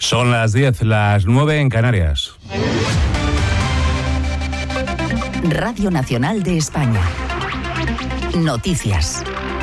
Son las 10, las 9 en Canarias. Radio Nacional de España. Noticias.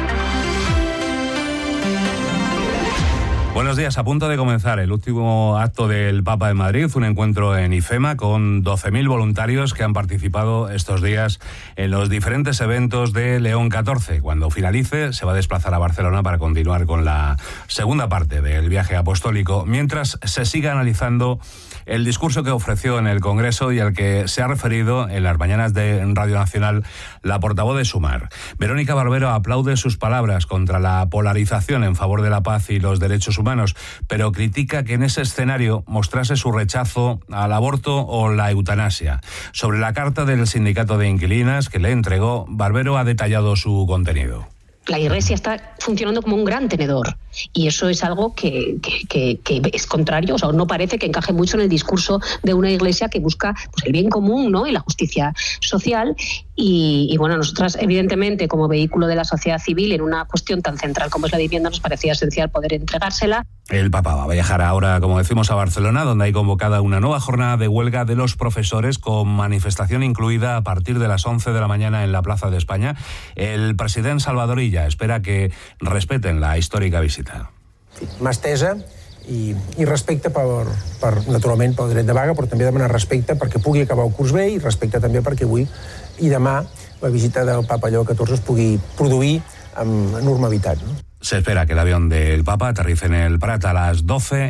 Buenos días, a punto de comenzar el último acto del Papa en Madrid, un encuentro en IFEMA con 12.000 voluntarios que han participado estos días en los diferentes eventos de León XIV. Cuando finalice, se va a desplazar a Barcelona para continuar con la segunda parte del viaje apostólico, mientras se siga analizando el discurso que ofreció en el Congreso y al que se ha referido en las mañanas de Radio Nacional la portavoz de Sumar. Verónica Barbero aplaude sus palabras contra la polarización en favor de la paz y los derechos humanos, pero critica que en ese escenario mostrase su rechazo al aborto o la eutanasia. Sobre la carta del sindicato de inquilinas que le entregó, Barbero ha detallado su contenido. La Iglesia está funcionando como un gran tenedor y eso es algo que es contrario, o sea, no parece que encaje mucho en el discurso de una Iglesia que busca pues, el bien común, ¿no? Y la justicia social. Y bueno, nosotras evidentemente como vehículo de la sociedad civil en una cuestión tan central como es la vivienda nos parecía esencial poder entregársela. El Papa va a viajar ahora, como decimos, a Barcelona, donde hay convocada una nueva jornada de huelga de los profesores con manifestación incluida a partir de las 11 de la mañana en la Plaza de España. El presidente Salvador Illa espera que respeten la histórica visita. Mà estesa i respecte naturalment pel dret de vaga, però també demanar respecte perquè pugui acabar el curs bé i respecte també perquè avui i demà la visita del Papa Lleó XIV es pugui produir amb normalitat, no? Se espera que el avión del Papa aterrice en el Prat a las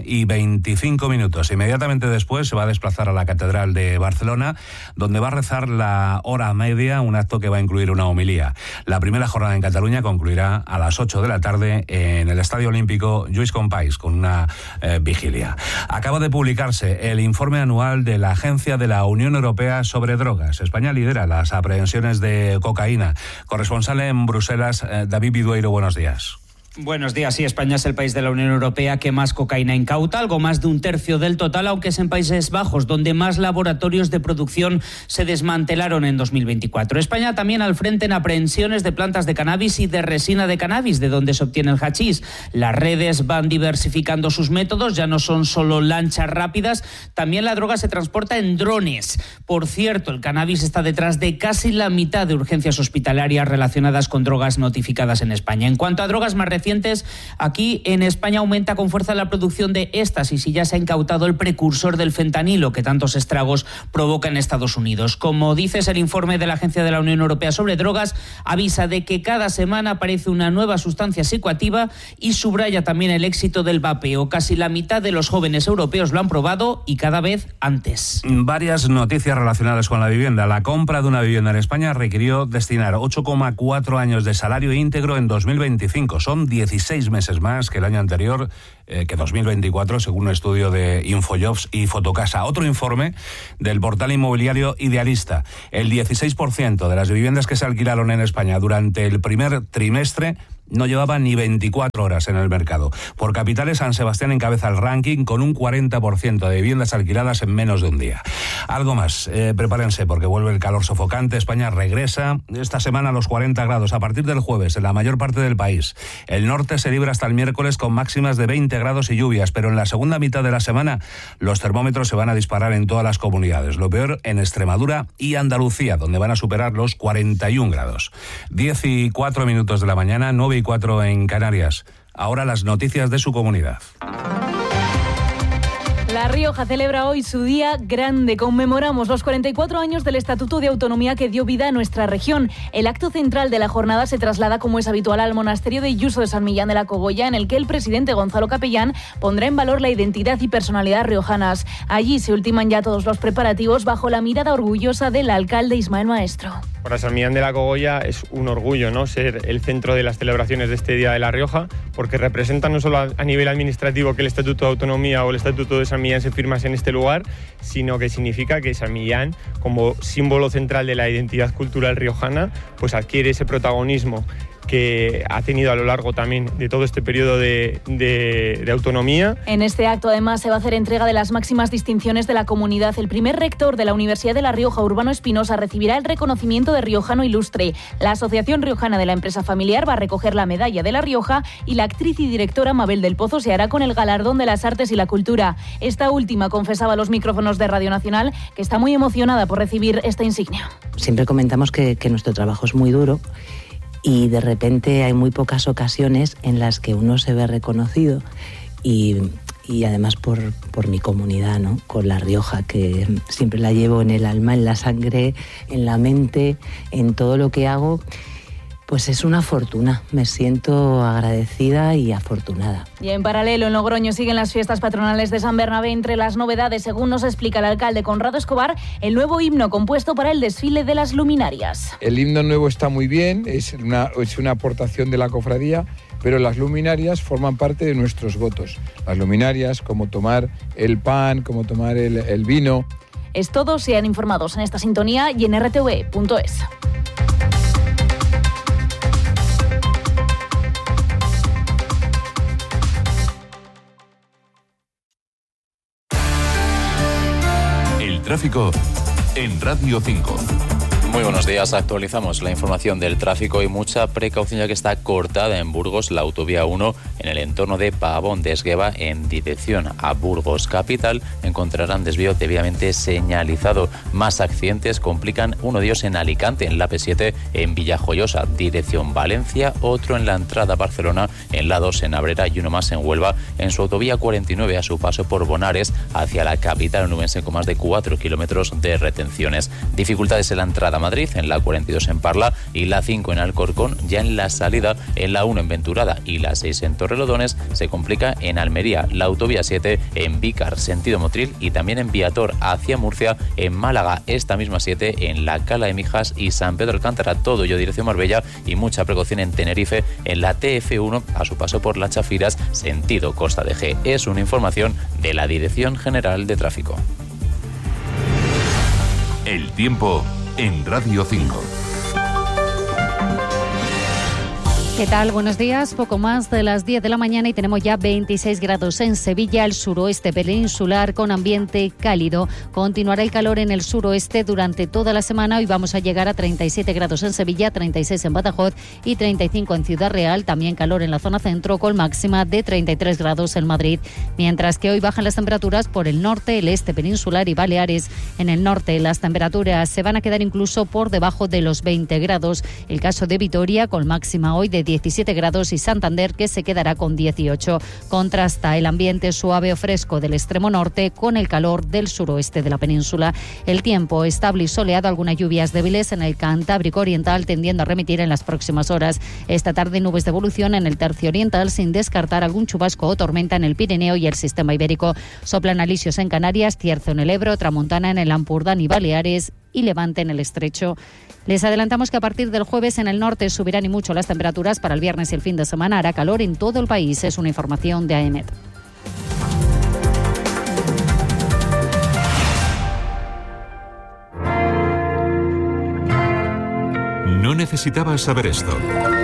12:25. Inmediatamente después se va a desplazar a la Catedral de Barcelona, donde va a rezar la hora media, un acto que va a incluir una homilía. La primera jornada en Cataluña concluirá a las 8 de la tarde en el Estadio Olímpico Lluís Companys, con una vigilia. Acaba de publicarse el informe anual de la Agencia de la Unión Europea sobre Drogas. España lidera las aprehensiones de cocaína. Corresponsal en Bruselas, David Vidueiro, buenos días. Buenos días. Sí, España es el país de la Unión Europea que más cocaína incauta, algo más de un tercio del total, aunque es en Países Bajos, donde más laboratorios de producción se desmantelaron en 2024. España también al frente en aprehensiones de plantas de cannabis y de resina de cannabis, de donde se obtiene el hachís. Las redes van diversificando sus métodos, ya no son solo lanchas rápidas, también la droga se transporta en drones. Por cierto, el cannabis está detrás de casi la mitad de urgencias hospitalarias relacionadas con drogas notificadas en España. En cuanto a drogas más recientes, aquí en España aumenta con fuerza la producción de éxtasis y ya se ha incautado el precursor del fentanilo que tantos estragos provoca en Estados Unidos. Como dices, el informe de la Agencia de la Unión Europea sobre Drogas avisa de que cada semana aparece una nueva sustancia psicoactiva y subraya también el éxito del vapeo. Casi la mitad de los jóvenes europeos lo han probado y cada vez antes. Varias noticias relacionadas con la vivienda. La compra de una vivienda en España requirió destinar 8,4 años de salario íntegro en 2025. Son 16 meses más que el año anterior, que 2024, según un estudio de Infojobs y Fotocasa. Otro informe del portal inmobiliario Idealista. El 16% de las viviendas que se alquilaron en España durante el primer trimestre no llevaba ni 24 horas en el mercado. Por capitales, San Sebastián encabeza el ranking con un 40% de viviendas alquiladas en menos de un día. Algo más, prepárense porque vuelve el calor sofocante. España regresa esta semana a los 40 grados a partir del jueves en la mayor parte del país. El norte se libra hasta el miércoles con máximas de 20 grados y lluvias, pero en la segunda mitad de la semana los termómetros se van a disparar en todas las comunidades. Lo peor en Extremadura y Andalucía, donde van a superar los 41 grados. 10:04 de la mañana, 9:04 en Canarias. Ahora las noticias de su comunidad. La Rioja celebra hoy su día grande. Conmemoramos los 44 años del Estatuto de Autonomía que dio vida a nuestra región. El acto central de la jornada se traslada, como es habitual, al monasterio de Illuso de San Millán de la Cogolla, en el que el presidente Gonzalo Capellán pondrá en valor la identidad y personalidad riojanas. Allí se ultiman ya todos los preparativos bajo la mirada orgullosa del alcalde Ismael Maestro. Para San Millán de la Cogolla es un orgullo, ¿no?, ser el centro de las celebraciones de este Día de La Rioja, porque representa no solo a nivel administrativo que el Estatuto de Autonomía o el Estatuto de San Millán se firmase en este lugar, sino que significa que San Millán, como símbolo central de la identidad cultural riojana, pues adquiere ese protagonismo que ha tenido a lo largo también de todo este periodo de autonomía. En este acto, además, se va a hacer entrega de las máximas distinciones de la comunidad. El primer rector de la Universidad de La Rioja, Urbano Espinosa, recibirá el reconocimiento de Riojano Ilustre. La Asociación Riojana de la Empresa Familiar va a recoger la medalla de La Rioja y la actriz y directora Mabel del Pozo se hará con el galardón de las artes y la cultura. Esta última confesaba a los micrófonos de Radio Nacional que está muy emocionada por recibir esta insignia. Siempre comentamos que nuestro trabajo es muy duro y de repente hay muy pocas ocasiones en las que uno se ve reconocido y además por mi comunidad, ¿no? Con La Rioja, que siempre la llevo en el alma, en la sangre, en la mente, en todo lo que hago. Pues es una fortuna, me siento agradecida y afortunada. Y en paralelo, en Logroño siguen las fiestas patronales de San Bernabé. Entre las novedades, según nos explica el alcalde Conrado Escobar, el nuevo himno compuesto para el desfile de las luminarias. El himno nuevo está muy bien, es una aportación de la cofradía, pero las luminarias forman parte de nuestros votos. Las luminarias, como tomar el pan, como tomar el vino. Es todo, sean informados en esta sintonía y en rtv.es. Tráfico en Radio 5. Muy buenos días, actualizamos la información del tráfico y mucha precaución ya que está cortada en Burgos la autovía 1 en el entorno de Pavón de Esgueva en dirección a Burgos capital. Encontrarán desvío debidamente señalizado. Más accidentes complican uno de ellos en Alicante, en la P7 en Villajoyosa, dirección Valencia, otro en la entrada a Barcelona en la 2 en Abrera y uno más en Huelva en su autovía 49 a su paso por Bonares hacia la capital onubense con más de 4 kilómetros de retenciones. Dificultades en la entrada a Madrid, en la 42 en Parla y la 5 en Alcorcón. Ya en la salida, en la 1 en Venturada y la 6 en Torrelodones, se complica en Almería, la autovía 7 en Vícar, sentido Motril, y también en Viator hacia Murcia, en Málaga, esta misma 7 en la Cala de Mijas y San Pedro Alcántara, todo ello dirección Marbella, y mucha precaución en Tenerife, en la TF1 a su paso por Las Chafiras, sentido Costa de G. Es una información de la Dirección General de Tráfico. El tiempo en Radio 5. ¿Qué tal? Buenos días. Poco más de las 10 de la mañana y tenemos ya 26 grados en Sevilla, el suroeste peninsular con ambiente cálido. Continuará el calor en el suroeste durante toda la semana. Hoy vamos a llegar a 37 grados en Sevilla, 36 en Badajoz y 35 en Ciudad Real. También calor en la zona centro con máxima de 33 grados en Madrid. Mientras que hoy bajan las temperaturas por el norte, el este peninsular y Baleares. En el norte las temperaturas se van a quedar incluso por debajo de los 20 grados. El caso de Vitoria con máxima hoy de 17 grados y Santander que se quedará con 18. Contrasta el ambiente suave o fresco del extremo norte con el calor del suroeste de la península. El tiempo estable y soleado, algunas lluvias débiles en el Cantábrico oriental tendiendo a remitir en las próximas horas. Esta tarde nubes de evolución en el tercio oriental sin descartar algún chubasco o tormenta en el Pirineo y el sistema ibérico. Soplan alisios en Canarias, cierzo en el Ebro, tramontana en el Ampurdán y Baleares y levante en el estrecho. Les adelantamos que a partir del jueves en el norte subirán y mucho las temperaturas. Para el viernes y el fin de semana hará calor en todo el país. Es una información de AEMET. No necesitabas saber esto.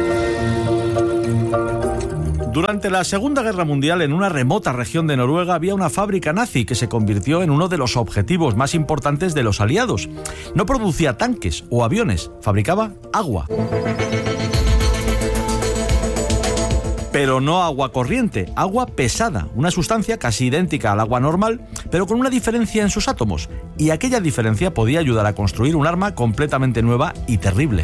Durante la Segunda Guerra Mundial, en una remota región de Noruega, había una fábrica nazi que se convirtió en uno de los objetivos más importantes de los aliados. No producía tanques o aviones, fabricaba agua. Pero no agua corriente, agua pesada, una sustancia casi idéntica al agua normal, pero con una diferencia en sus átomos. Y aquella diferencia podía ayudar a construir un arma completamente nueva y terrible.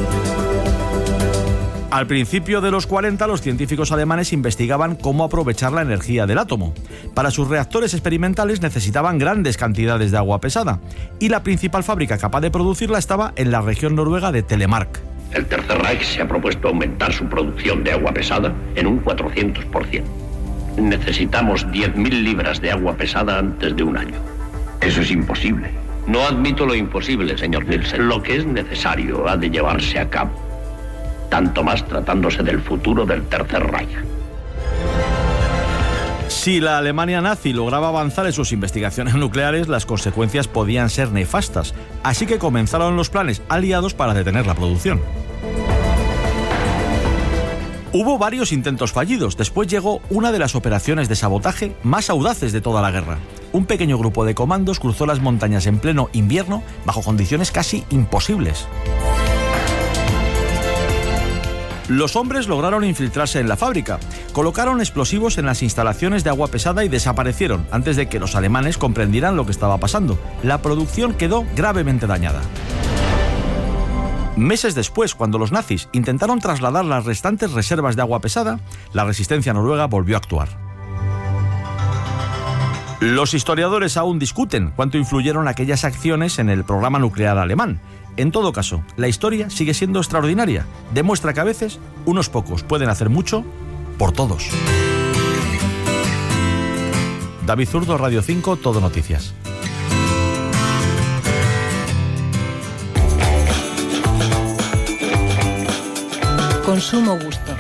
Al principio de los 40, los científicos alemanes investigaban cómo aprovechar la energía del átomo. Para sus reactores experimentales necesitaban grandes cantidades de agua pesada, y la principal fábrica capaz de producirla estaba en la región noruega de Telemark. El Tercer Reich se ha propuesto aumentar su producción de agua pesada en un 400%. Necesitamos 10.000 libras de agua pesada antes de un año. Eso es imposible. No admito lo imposible, señor Nielsen. Lo que es necesario ha de llevarse a cabo. Tanto más tratándose del futuro del Tercer Reich. Si la Alemania nazi lograba avanzar en sus investigaciones nucleares, las consecuencias podían ser nefastas. Así que comenzaron los planes aliados para detener la producción. Hubo varios intentos fallidos. Después llegó una de las operaciones de sabotaje más audaces de toda la guerra. Un pequeño grupo de comandos cruzó las montañas en pleno invierno bajo condiciones casi imposibles. Los hombres lograron infiltrarse en la fábrica, colocaron explosivos en las instalaciones de agua pesada y desaparecieron antes de que los alemanes comprendieran lo que estaba pasando. La producción quedó gravemente dañada. Meses después, cuando los nazis intentaron trasladar las restantes reservas de agua pesada, la resistencia noruega volvió a actuar. Los historiadores aún discuten cuánto influyeron aquellas acciones en el programa nuclear alemán. En todo caso, la historia sigue siendo extraordinaria. Demuestra que a veces unos pocos pueden hacer mucho por todos. David Zurdo, Radio 5, Todo Noticias. Consumo gusto.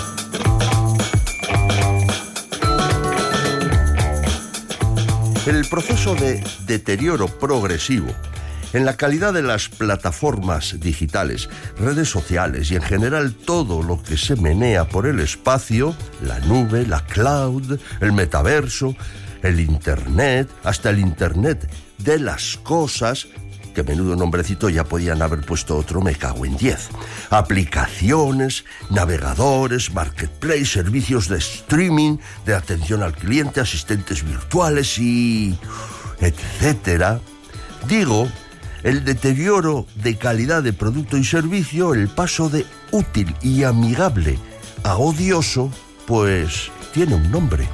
El proceso de deterioro progresivo en la calidad de las plataformas digitales, redes sociales y en general todo lo que se menea por el espacio, la nube, la cloud, el metaverso, el Internet, hasta el Internet de las cosas, que menudo nombrecito ya podían haber puesto otro, me cago en 10. Aplicaciones, navegadores, marketplace, servicios de streaming, de atención al cliente, asistentes virtuales y etcétera. Digo, el deterioro de calidad de producto y servicio, el paso de útil y amigable a odioso, pues tiene un nombre: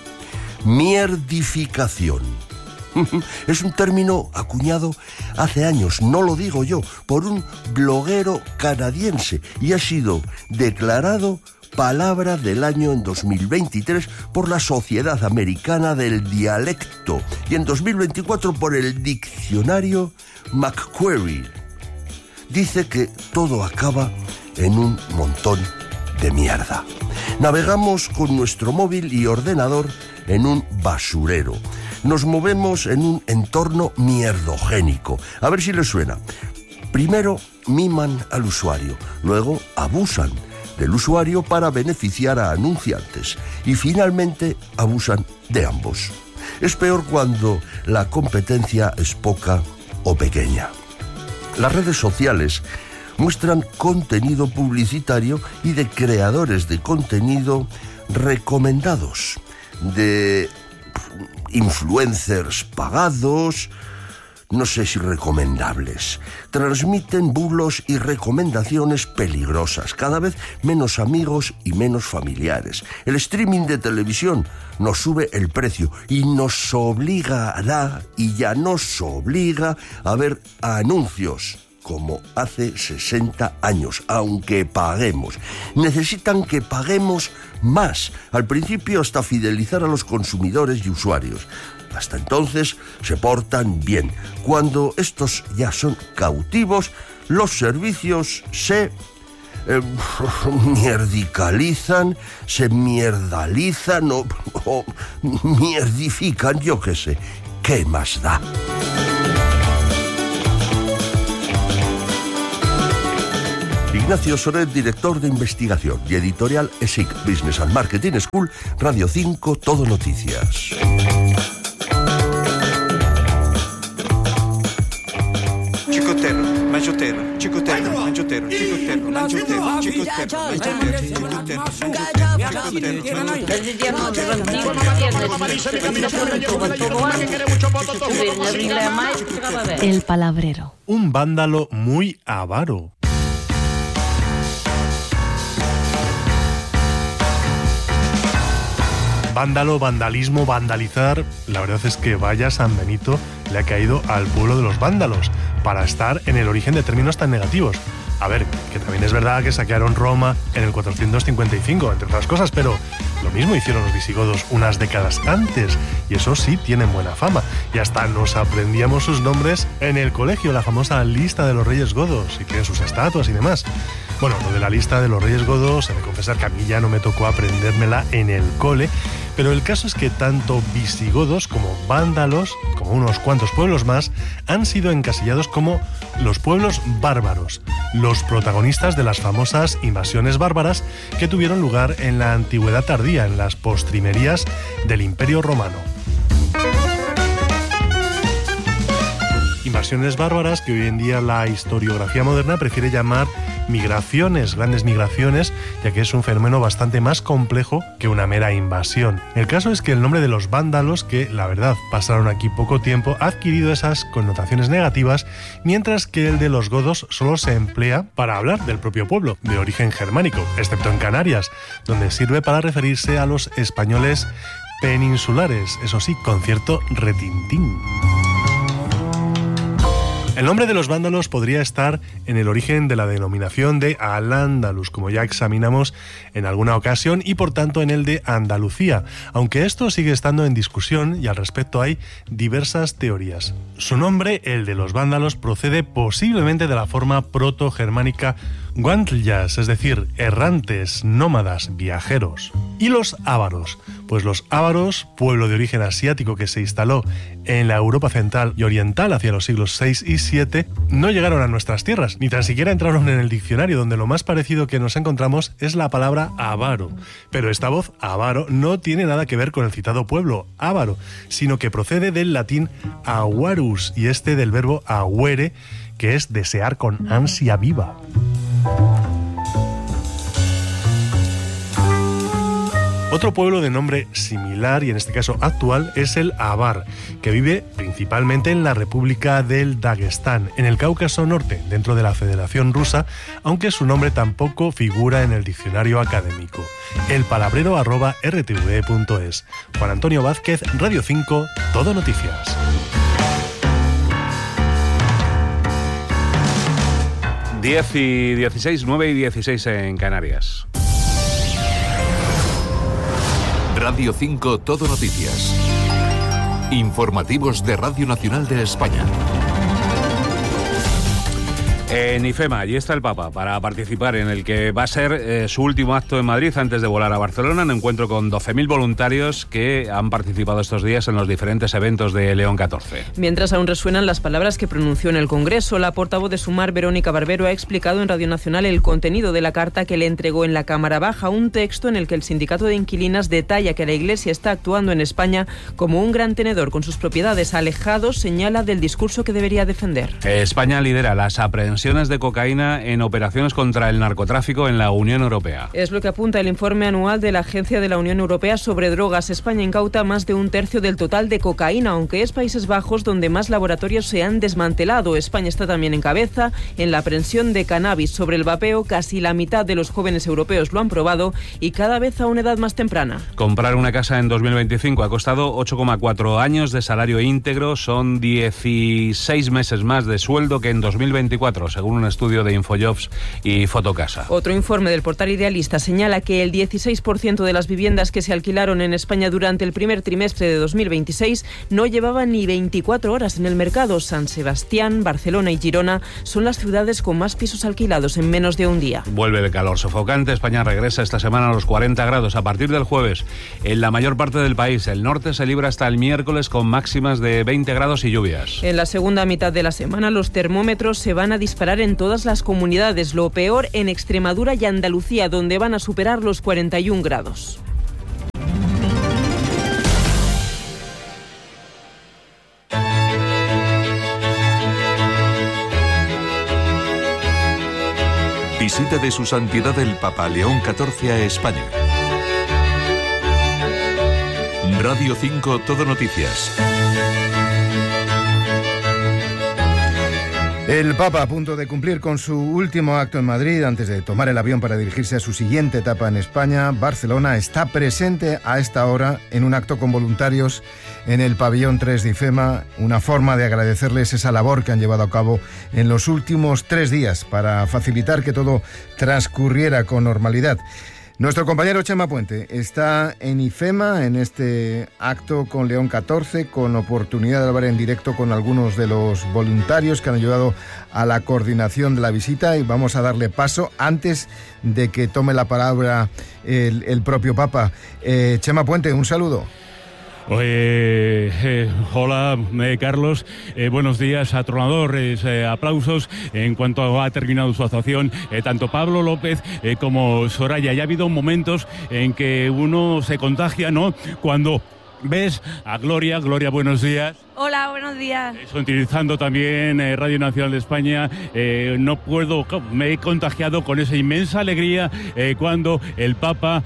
mierdificación. Es un término acuñado hace años, no lo digo yo, por un bloguero canadiense y ha sido declarado Palabra del Año en 2023 por la Sociedad Americana del Dialecto y en 2024 por el diccionario Macquarie. Dice que todo acaba en un montón de mierda. Navegamos con nuestro móvil y ordenador en un basurero. Nos movemos en un entorno mierdogénico. A ver si les suena. Primero miman al usuario, luego abusan del usuario para beneficiar a anunciantes y finalmente abusan de ambos. Es peor cuando la competencia es poca o pequeña. Las redes sociales muestran contenido publicitario y de creadores de contenido recomendados, de influencers pagados, no sé si recomendables. Transmiten bulos y recomendaciones peligrosas, cada vez menos amigos y menos familiares. El streaming de televisión nos sube el precio y nos obligará, y ya nos obliga, a ver anuncios como hace 60 años, aunque paguemos. Necesitan que paguemos más, al principio hasta fidelizar a los consumidores y usuarios. Hasta entonces se portan bien. Cuando estos ya son cautivos, los servicios se mierdicalizan, se mierdalizan o mierdifican, yo qué sé. ¿Qué más da? Ignacio Soler, director de investigación y editorial ESIC, Business and Marketing School, Radio 5, Todo Noticias. Chicotero, mangiotero, chicotero, mangiotero, chicotero, mangiotero, El palabrero. Un vándalo muy avaro. Vándalo, vandalismo, vandalizar. La verdad es que vaya San Benito le ha caído al pueblo de los vándalos para estar en el origen de términos tan negativos. A ver, que también es verdad que saquearon Roma en el 455, entre otras cosas, pero lo mismo hicieron los visigodos unas décadas antes, y eso sí tienen buena fama. Y hasta nos aprendíamos sus nombres en el colegio, la famosa lista de los reyes godos, y tienen sus estatuas y demás. Bueno, lo de la lista de los reyes godos, he de confesar que a mí ya no me tocó aprendérmela en el cole, Pero el caso es que tanto visigodos como vándalos, como unos cuantos pueblos más, han sido encasillados como los pueblos bárbaros, los protagonistas de las famosas invasiones bárbaras que tuvieron lugar en la antigüedad tardía, en las postrimerías del Imperio Romano. Invasiones bárbaras que hoy en día la historiografía moderna prefiere llamar migraciones, grandes migraciones, ya que es un fenómeno bastante más complejo que una mera invasión. El caso es que el nombre de los vándalos, que la verdad pasaron aquí poco tiempo, ha adquirido esas connotaciones negativas, mientras que el de los godos solo se emplea para hablar del propio pueblo, de origen germánico, excepto en Canarias, donde sirve para referirse a los españoles peninsulares, eso sí, con cierto retintín. El nombre de los vándalos podría estar en el origen de la denominación de Al-Ándalus, como ya examinamos en alguna ocasión, y por tanto en el de Andalucía, aunque esto sigue estando en discusión y al respecto hay diversas teorías. Su nombre, el de los vándalos, procede posiblemente de la forma proto-germánica Guantlyas, es decir, errantes, nómadas, viajeros. Y los ávaros, pues los ávaros, pueblo de origen asiático que se instaló en la Europa central y oriental hacia los siglos VI y VII, no llegaron a nuestras tierras, ni tan siquiera entraron en el diccionario, donde lo más parecido que nos encontramos es la palabra avaro. Pero esta voz, avaro, no tiene nada que ver con el citado pueblo, ávaro, sino que procede del latín avarus, y este del verbo aguere, que es desear con ansia viva. Otro pueblo de nombre similar, y en este caso actual, es el Avar, que vive principalmente en la República del Daguestán, en el Cáucaso Norte, dentro de la Federación Rusa, aunque su nombre tampoco figura en el diccionario académico. elpalabrero@rtve.es. Juan Antonio Vázquez, Radio 5, Todo Noticias. 10 y 16, 9 y 16 en Canarias. Radio 5 Todo Noticias. Informativos de Radio Nacional de España. En IFEMA, allí está el Papa para participar en el que va a ser su último acto en Madrid antes de volar a Barcelona, un encuentro con 12.000 voluntarios que han participado estos días en los diferentes eventos de León XIV. Mientras aún resuenan las palabras que pronunció en el Congreso, la portavoz de Sumar, Verónica Barbero, ha explicado en Radio Nacional el contenido de la carta que le entregó en la Cámara Baja, un texto en el que el sindicato de inquilinas detalla que la Iglesia está actuando en España como un gran tenedor con sus propiedades alejados, señala, del discurso que debería defender. España lidera las aprehensiones de cocaína en operaciones contra el narcotráfico en la Unión Europea. Es lo que apunta el informe anual de la Agencia de la Unión Europea sobre drogas. España incauta más de 1/3 del total de cocaína, aunque es Países Bajos donde más laboratorios se han desmantelado. España está también en cabeza en la aprehensión de cannabis. Sobre el vapeo, casi la mitad de los jóvenes europeos lo han probado y cada vez a una edad más temprana. Comprar una casa en 2025 ha costado 8,4 años de salario íntegro. Son 16 meses más de sueldo que en 2024, según un estudio de Infojobs y Fotocasa. Otro informe del portal Idealista señala que el 16% de las viviendas que se alquilaron en España durante el primer trimestre de 2026 no llevaban ni 24 horas en el mercado. San Sebastián, Barcelona y Girona son las ciudades con más pisos alquilados en menos de un día. Vuelve el calor sofocante. España regresa esta semana a los 40 grados a partir del jueves. En la mayor parte del país, el norte se libra hasta el miércoles con máximas de 20 grados y lluvias. En la segunda mitad de la semana los termómetros se van a disparar en todas las comunidades. Lo peor en Extremadura y Andalucía, donde van a superar los 41 grados. Visita de su santidad el Papa León XIV a España. Radio 5 Todo Noticias. El Papa, a punto de cumplir con su último acto en Madrid, antes de tomar el avión para dirigirse a su siguiente etapa en España, Barcelona, está presente a esta hora en un acto con voluntarios en el pabellón 3 de IFEMA, una forma de agradecerles esa labor que han llevado a cabo en los últimos 3 días para facilitar que todo transcurriera con normalidad. Nuestro compañero Chema Puente está en IFEMA, en este acto con León XIV, con oportunidad de hablar en directo con algunos de los voluntarios que han ayudado a la coordinación de la visita, y vamos a darle paso antes de que tome la palabra el propio Papa. Chema Puente, un saludo. Hola, Carlos. Buenos días, atronadores. Aplausos en cuanto ha terminado su actuación. Tanto Pablo López como Soraya. Ya ha habido momentos en que uno se contagia, ¿no? Cuando ves a Gloria. Gloria, buenos días. Hola, buenos días. Utilizando también Radio Nacional de España, me he contagiado con esa inmensa alegría cuando el Papa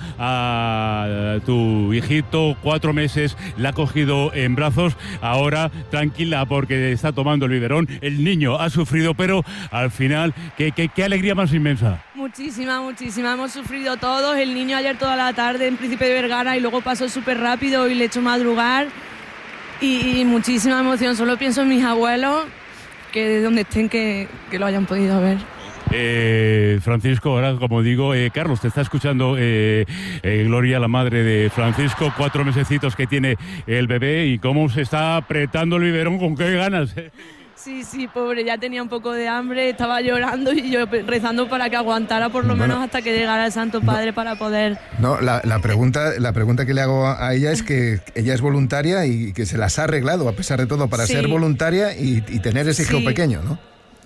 a tu hijito, 4 meses, la ha cogido en brazos. Ahora tranquila porque está tomando el biberón. El niño ha sufrido, pero al final, ¿qué alegría más inmensa? Muchísima. Hemos sufrido todos. El niño ayer toda la tarde en Príncipe de Vergara y luego pasó súper rápido y le he hecho madrugar. Y muchísima emoción. Solo pienso en mis abuelos, que de donde estén que lo hayan podido ver. Francisco, ahora como digo, Carlos, te está escuchando Gloria, la madre de Francisco, 4 mesecitos que tiene el bebé, y cómo se está apretando el biberón, con qué ganas. Sí, pobre, ya tenía un poco de hambre, estaba llorando y yo rezando para que aguantara por lo menos hasta que llegara el Santo Padre para poder... No, la pregunta que le hago a ella es que ella es voluntaria y que se las ha arreglado, a pesar de todo, para ser voluntaria y tener ese hijo pequeño, ¿no?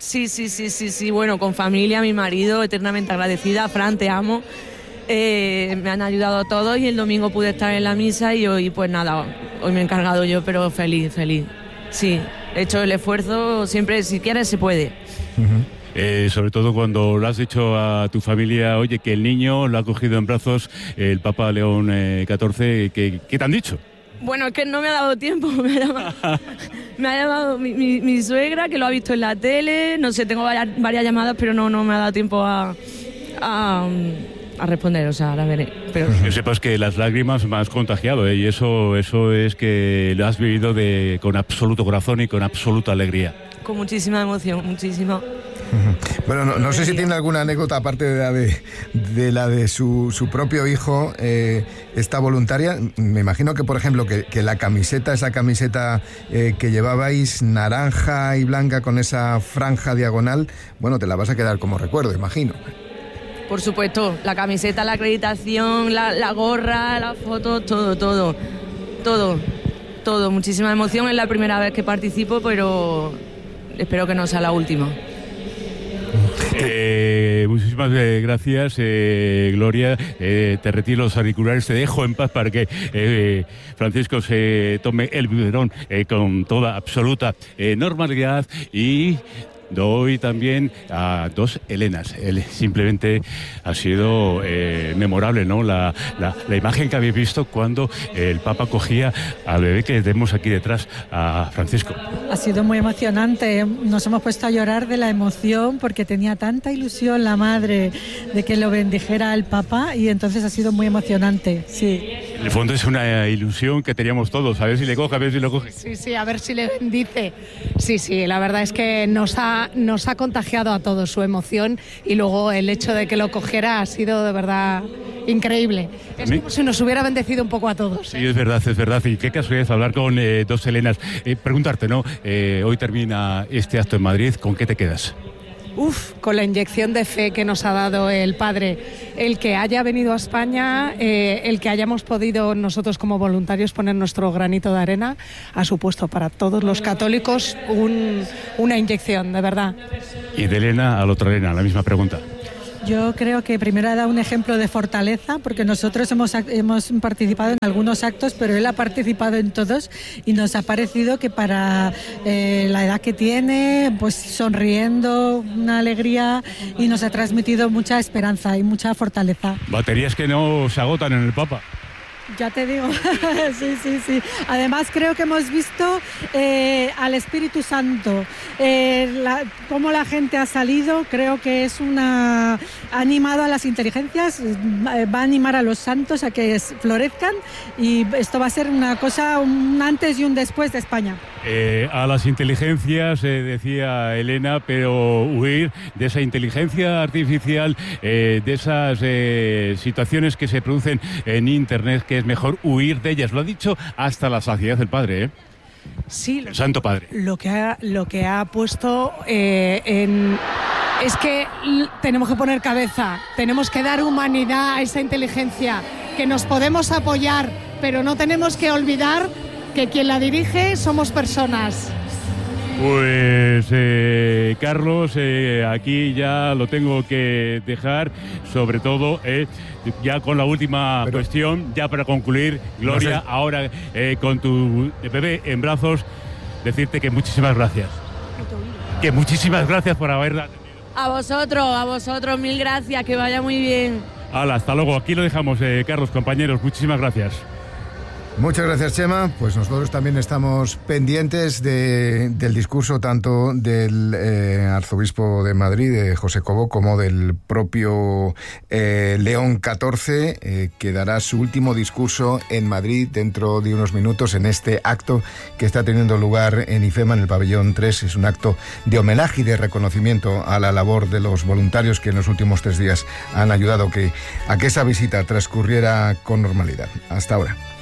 Sí, bueno, con familia, mi marido, eternamente agradecida. Fran, te amo. Me han ayudado a todos y el domingo pude estar en la misa y hoy, pues nada, hoy me he encargado yo, pero feliz. Sí, he hecho el esfuerzo, siempre, si quieres, se puede. Sobre todo cuando le has dicho a tu familia, oye, que el niño lo ha cogido en brazos el Papa León XIV, ¿qué te han dicho? Bueno, es que no me ha dado tiempo, me ha llamado mi suegra, que lo ha visto en la tele, no sé, tengo varias llamadas, pero no me ha dado tiempo a responder, o sea, ahora veré. Pero... Que sepas que las lágrimas me has contagiado, y eso es que lo has vivido con absoluto corazón y con absoluta alegría. Con muchísima emoción, muchísima. Bueno, no sé si tiene alguna anécdota aparte de la de su propio hijo, esta voluntaria. Me imagino que, por ejemplo, que esa camiseta que llevabais, naranja y blanca con esa franja diagonal, bueno, te la vas a quedar como recuerdo, imagino. Por supuesto, la camiseta, la acreditación, la gorra, la foto, todo. Muchísima emoción, es la primera vez que participo, pero espero que no sea la última. Muchísimas gracias, Gloria. Te retiro los auriculares, te dejo en paz para que Francisco se tome el biberón con toda absoluta normalidad, y doy también a 2 Elenas. Simplemente ha sido memorable, ¿no? La imagen que habéis visto cuando el Papa cogía al bebé que tenemos aquí detrás, a Francisco. Ha sido muy emocionante. Nos hemos puesto a llorar de la emoción porque tenía tanta ilusión la madre de que lo bendijera el Papa, y entonces ha sido muy emocionante, sí. En el fondo es una ilusión que teníamos todos. A ver si le coge, a ver si lo coge. Sí, a ver si le bendice. Sí, la verdad es que nos ha contagiado a todos su emoción, y luego el hecho de que lo cogiera ha sido de verdad increíble. Es como si nos hubiera bendecido un poco a todos. Sí, es verdad. Y qué casualidad hablar con 2 Elenas. Preguntarte, ¿no? Hoy termina este acto en Madrid. ¿Con qué te quedas? Con la inyección de fe que nos ha dado el Padre, el que haya venido a España, el que hayamos podido nosotros como voluntarios poner nuestro granito de arena, ha supuesto para todos los católicos una inyección, de verdad. Y de Elena a la otra Elena, la misma pregunta. Yo creo que primero ha dado un ejemplo de fortaleza, porque nosotros hemos participado en algunos actos, pero él ha participado en todos, y nos ha parecido que para la edad que tiene, pues sonriendo, una alegría, y nos ha transmitido mucha esperanza y mucha fortaleza. Baterías que no se agotan en el Papa. Ya te digo, sí. Además creo que hemos visto al Espíritu Santo, cómo la gente ha salido. Creo que ha animado a las inteligencias, va a animar a los santos a que florezcan, y esto va a ser una cosa, un antes y un después de España. A las inteligencias, decía Elena, pero huir de esa inteligencia artificial, de esas situaciones que se producen en Internet, que es mejor huir de ellas. Lo ha dicho hasta la saciedad del padre, ¿eh? Sí, el Santo Padre. Lo que ha puesto es que tenemos que poner cabeza, tenemos que dar humanidad a esa inteligencia, que nos podemos apoyar, pero no tenemos que olvidar que quien la dirige somos personas. Pues Carlos, aquí ya lo tengo que dejar, sobre todo ya con la última cuestión, ya para concluir, Gloria, no sé. Ahora con tu bebé en brazos, decirte que muchísimas gracias. Que muchísimas gracias por haberla atendido. A vosotros, mil gracias, que vaya muy bien. Hala, hasta luego, aquí lo dejamos, Carlos, compañeros, muchísimas gracias. Muchas gracias, Chema. Pues nosotros también estamos pendientes del discurso tanto del arzobispo de Madrid, de José Cobo, como del propio León XIV, que dará su último discurso en Madrid dentro de unos minutos en este acto que está teniendo lugar en IFEMA, en el pabellón 3. Es un acto de homenaje y de reconocimiento a la labor de los voluntarios que en los últimos 3 días han ayudado a que esa visita transcurriera con normalidad. Hasta ahora.